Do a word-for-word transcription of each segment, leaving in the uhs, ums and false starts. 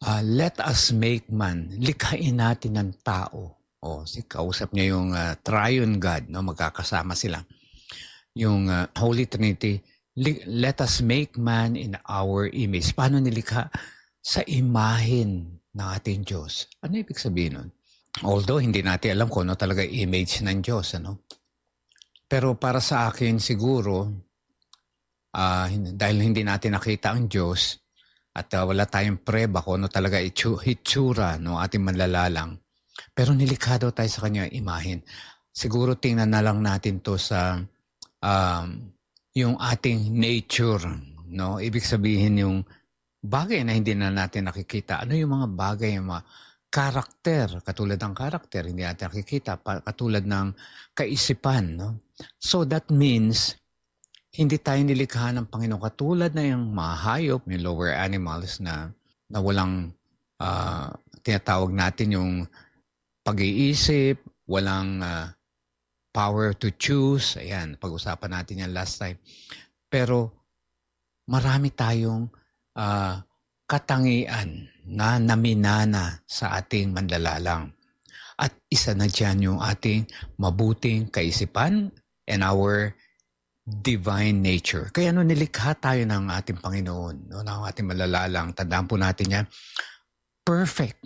Ah, let us make man, likhain natin ng tao. O, si kausap niya yung ah, triune God, no? Magkakasama sila. Yung ah, Holy Trinity, li- let us make man in our image. Paano nilikha? Sa imahin ng ating Diyos. Ano ibig sabihin nun? Although hindi natin alam kung ano talaga image ng Diyos, ano? Pero para sa akin siguro, ah, hin- dahil hindi natin nakita ang Diyos, at uh, wala tayong preba kung ano talaga itsu- hitsura no ating manlalalang. Pero nilikha daw tayo sa kanya imahin. Siguro tingnan na lang natin to sa um, yung ating nature. No? Ibig sabihin yung bagay na hindi na natin nakikita. Ano yung mga bagay, yung mga karakter, katulad ng karakter, hindi natin nakikita, pa- katulad ng kaisipan. No? So that means hindi tayo nilikha ng Panginoon katulad na yung mga hayop, yung lower animals na, na walang uh, tinatawag natin yung pag-iisip, walang uh, power to choose. Ayan, pag-usapan natin yan last time. Pero marami tayong uh, katangian na naminana sa ating manlalalang. At isa na dyan yung ating mabuting kaisipan and our divine nature. Kaya no, nilikha tayo ng ating Panginoon, no, ng ating malalalang. Tandaan po natin yan. Perfect.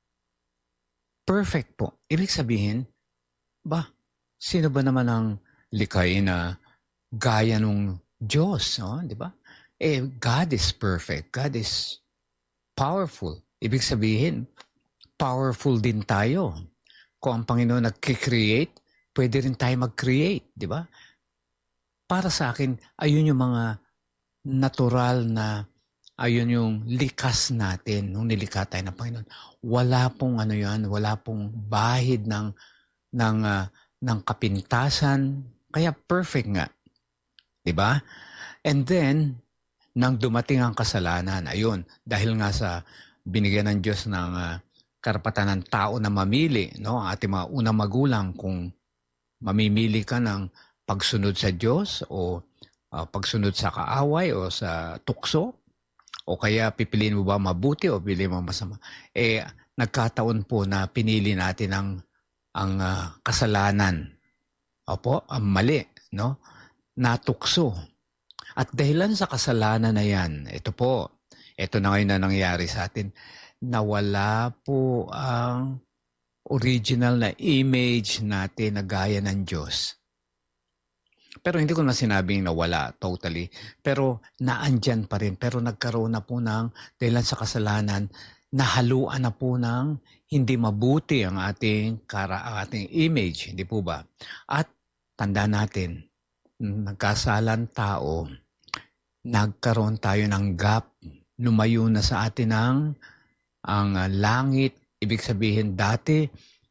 Perfect po. Ibig sabihin, ba, sino ba naman ang likhain na gaya nung Diyos? No? Di ba? Eh, God is perfect. God is powerful. Ibig sabihin, powerful din tayo. Kung ang Panginoon nag-create, pwede rin tayo mag-create. Di ba? Para sa akin, ayun yung mga natural na, ayun yung likas natin nung nilikha tayo ng Panginoon. Wala pong ano yan, wala pong bahid ng, ng, uh, ng kapintasan. Kaya perfect nga. Diba? And then, nang dumating ang kasalanan, ayun, dahil nga sa binigyan ng Diyos ng uh, karapatan ng tao na mamili, no? Ang ating mga unang magulang, kung mamimili ka ng pagsunod sa Diyos o uh, pagsunod sa kaaway o sa tukso, o kaya pipiliin mo ba mabuti o pipiliin mo masama, eh nagkataon po na pinili natin ang, ang uh, kasalanan. Opo, ang mali, no? Natukso. At dahilan sa kasalanan na yan, ito po, ito na ngayon na nangyari sa atin, nawala po ang original na image natin na gaya ng Diyos. Pero hindi ko na sinabing nawala totally. Pero naandyan pa rin. Pero nagkaroon na po ng, dahil sa kasalanan, nahaluan na po ng hindi mabuti ang ating, kara, ang ating image. Hindi po ba? At tanda natin, nagkasalan tao, nagkaroon tayo ng gap. Lumayo na sa atin ang, ang langit. Ibig sabihin dati,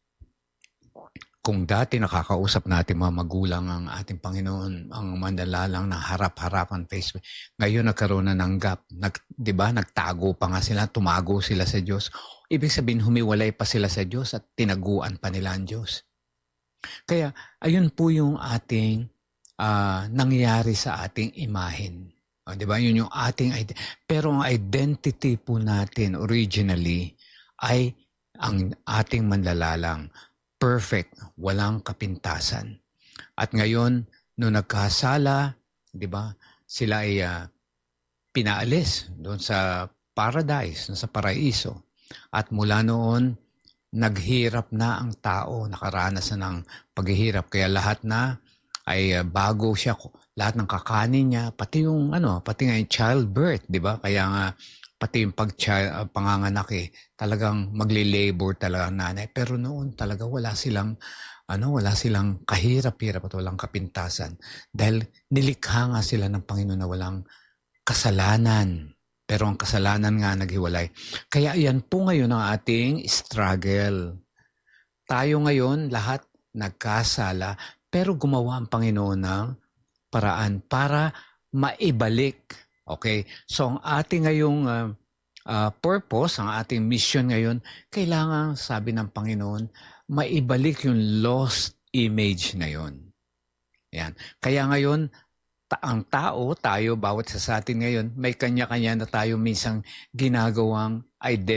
kung dati nakakausap natin mga magulang ang ating Panginoon, ang manlalalang na harap-harapan Facebook, ngayon nagkaroon na ng gap. Nag, di ba? Nagtago pa nga sila, tumago sila sa Diyos. Ibig sabihin, humiwalay pa sila sa Diyos at tinaguan pa nila ang Diyos. Kaya, ayun po yung ating uh, nangyari sa ating imahin. O, di ba? Yun yung ating identity. Pero ang identity po natin originally ay ang ating manlalalang. Perfect, walang kapintasan. At ngayon, nung nagkasala, di ba, sila ay uh, pinaalis doon sa paradise, sa paraiso. At mula noon, naghirap na ang tao, nakaranas na ng paghihirap. Kaya lahat na ay uh, bago siya, lahat ng kakanin niya, pati yung ano, pati nga yung childbirth, di ba? Kaya nga, pati yung pag uh, panganganak eh, talagang magli-labor talaga ang nanay. Pero noon talaga wala silang, ano, wala silang kahirap-hirap at walang kapintasan. Dahil nilikha nga sila ng Panginoon na walang kasalanan. Pero ang kasalanan nga naghiwalay. Kaya yan po ngayon ang ating struggle. Tayo ngayon lahat nagkasala, pero gumawa ang Panginoon ng paraan para maibalik. Okay, so ang ating ngayong uh, uh, purpose, ang ating mission ngayon, kailangan, sabi ng Panginoon, maibalik yung lost image na yon. Yan. Kaya ngayon, ta- ang tao, tayo, bawat sa atin ngayon, may kanya-kanya na tayo minsang ginagawang identity.